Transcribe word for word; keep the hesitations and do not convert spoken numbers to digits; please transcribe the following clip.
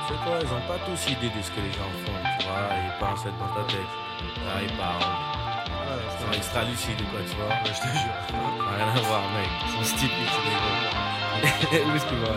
C'est quoi, ils ont pas tous idée de ce que les gens font, tu vois, ils pensent être dans ta tête. Là, ils parlent. Ouais, Ils sont extra lucides ou quoi, tu vois. je te jure. Ça n'a rien à voir, mec. Ils sont stupides, c'est des gros. Où est-ce qu'ils vont aller?